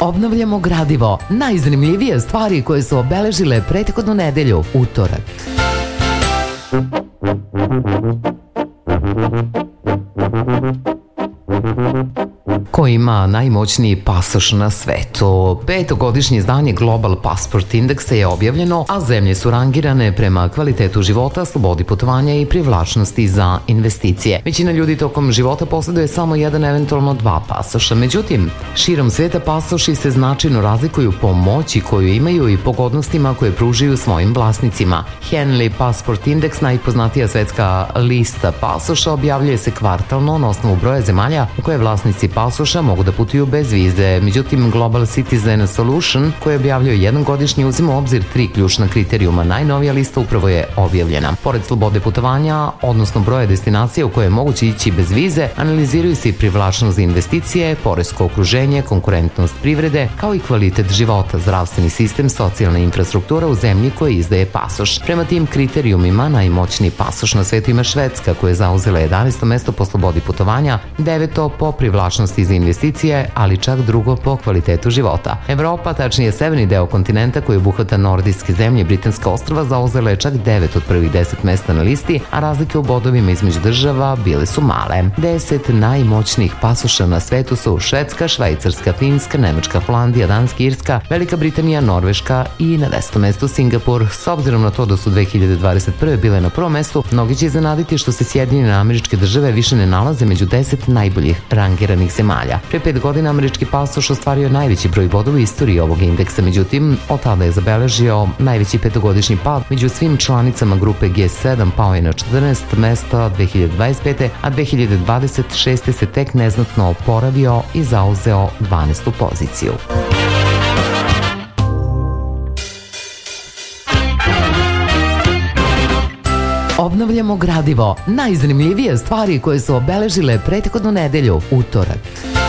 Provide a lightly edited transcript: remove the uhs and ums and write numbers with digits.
Obnavljamo gradivo, najzanimljivije stvari koje su obeležile prethodnu nedelju, utorak. Ko ima najmoćniji pasoš na svetu? Petogodišnje izdanje Global Passport Indeksa je objavljeno, a zemlje su rangirane prema kvalitetu života, slobodi putovanja i privlačnosti za investicije. Većina ljudi tokom života posjeduje samo jedan, eventualno dva pasoša. Međutim, širom sveta pasoši se značajno razlikuju po moći koju imaju i pogodnostima koje pružaju svojim vlasnicima. Henley Passport Index, najpoznatija svetska lista pasoša, objavljuje se kvartalno na osnovu broja zemalja u koje vlasnici pasoša mogu da putuju bez vize. Međutim, Global Citizen Solution, koji objavljuje jednogodišnji, uzima u obzir 3 ključna kriterijuma. Najnovija lista upravo je objavljena. Pored slobode putovanja, odnosno broja destinacija u koje je moguće ići bez vize, analiziraju se i privlačnost za investicije, poresko okruženje, konkurentnost privrede, kao i kvalitet života, zdravstveni sistem, socijalna infrastruktura u zemlji koja izdaje pasoš. Prema tim kriterijumima, najmoćniji pasoš na svetu ima Švedska, koja je zauzela 11. mesto po slobodi putovanja, 9. po privlačnosti za investicije, ali čak 2. po kvalitetu života. Evropa, tačnije severni deo kontinenta koji obuhvata nordijske zemlje, britanska ostrva, zauzela je čak 9 od prvih 10 mesta na listi, a razlike u bodovima između država bile su male. 10 najmoćnijih pasoša na svetu su Švedska, Švajcarska, Finska, Nemačka, Holandija, Danska, Irska, Velika Britanija, Norveška i na 10. mestu Singapur. S obzirom na to da su 2021. bile na prvom mestu, mnogi će iznenaditi što se Sjedinjene Američke Države više ne nalaze među 10 najboljih rangiranih zemalja. Pre 5 godina američki pasoš ostvario najveći broj bodova u istoriji ovog indeksa, međutim, od tada je zabeležio najveći petogodišnji pad među svim članicama grupe G7, pao je na 14 mesta 2025. a 2026. se tek neznatno oporavio i zauzeo 12. poziciju. Obnavljamo gradivo, najzanimljivije stvari koje su obeležile prethodnu nedelju, utorak.